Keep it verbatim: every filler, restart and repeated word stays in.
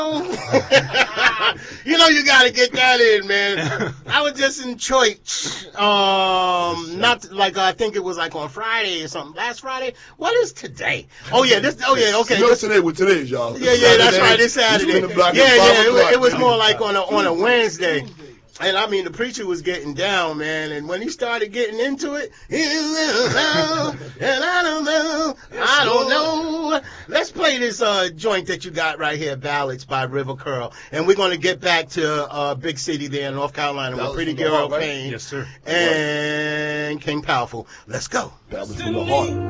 You know you gotta get that in, man. I was just in church, um, not like I think it was like on Friday or something. Last Friday. What is today? Oh yeah, this. Oh yeah, okay. You know today what today is, y'all. Yeah, yeah, that's right. This Saturday. Yeah, yeah. It was, it was more like on a on a Wednesday. And I mean, the preacher was getting down, man. And when he started getting into it, and I don't know, I don't know. Let's play this uh, joint that you got right here, Ballads by River Curl. And we're going to get back to uh, Big City there in North Carolina with Pretty Girl Payne. Yes, sir. And King Powerful. Let's go. Ballads from the heart.